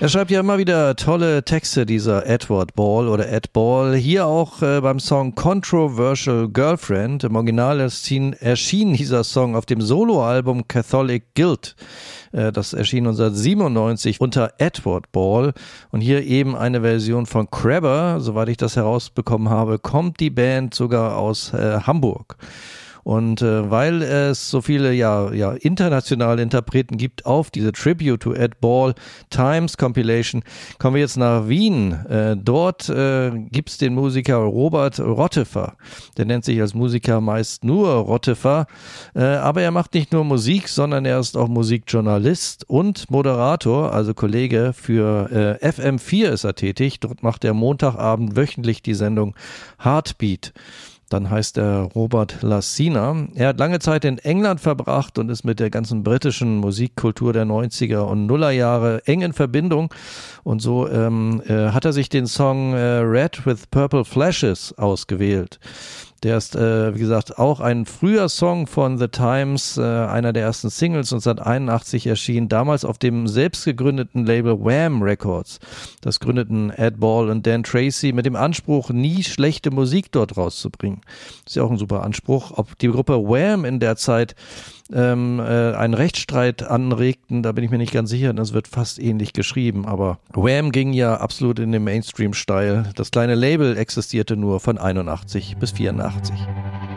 Er schreibt ja immer wieder tolle Texte, dieser Edward Ball oder Ed Ball. Hier auch beim Song Controversial Girlfriend. Im Original erschien dieser Song auf dem Soloalbum Catholic Guilt. Das erschien 1997 unter Edward Ball. Und hier eben eine Version von Crabber. Soweit ich das herausbekommen habe, kommt die Band sogar aus Hamburg. Und weil es so viele internationale Interpreten gibt auf diese Tribute to Ed Ball Times Compilation, kommen wir jetzt nach Wien. Dort gibt's den Musiker Robert Rottefer. Der nennt sich als Musiker meist nur Rottefer, aber er macht nicht nur Musik, sondern er ist auch Musikjournalist und Moderator, also Kollege für FM4 ist er tätig. Dort macht er Montagabend wöchentlich die Sendung Heartbeat. Dann heißt er Robert Lassina. Er hat lange Zeit in England verbracht und ist mit der ganzen britischen Musikkultur der 90er und Nullerjahre eng in Verbindung. Und so hat er sich den Song Red with Purple Flashes ausgewählt. Der ist, wie gesagt, auch ein früher Song von The Times, einer der ersten Singles 1981 erschienen, damals auf dem selbst gegründeten Label Wham Records. Das gründeten Ed Ball und Dan Tracy mit dem Anspruch, nie schlechte Musik dort rauszubringen. Ist ja auch ein super Anspruch. Ob die Gruppe Wham in der Zeit einen Rechtsstreit anregten, da bin ich mir nicht ganz sicher, das wird fast ähnlich geschrieben, aber Wham ging ja absolut in den Mainstream-Style. Das kleine Label existierte nur von 81 bis 84.